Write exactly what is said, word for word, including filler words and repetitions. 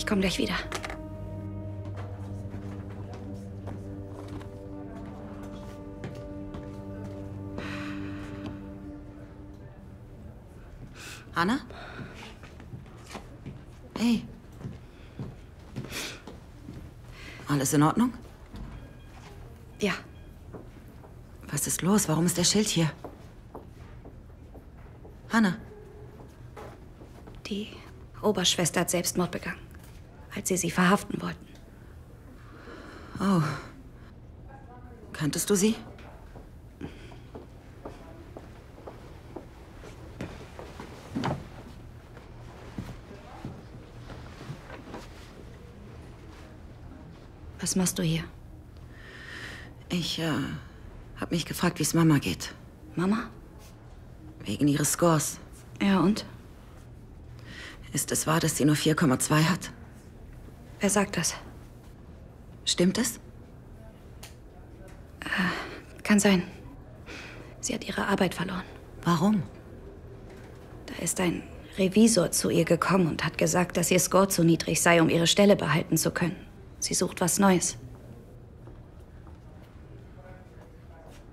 Ich komme gleich wieder. Anna? Hey. Alles in Ordnung? Ja. Was ist los? Warum ist der Schild hier? Hannah? Die Oberschwester hat Selbstmord begangen, als sie sie verhaften wollten. Oh. Kanntest du sie? Was machst du hier? Ich, äh, hab mich gefragt, wie es Mama geht. Mama? Wegen ihres Scores. Ja, und? Ist es wahr, dass sie nur vier Komma zwei hat? Wer sagt das? Stimmt es? Äh, kann sein. Sie hat ihre Arbeit verloren. Warum? Da ist ein Revisor zu ihr gekommen und hat gesagt, dass ihr Score zu niedrig sei, um ihre Stelle behalten zu können. Sie sucht was Neues.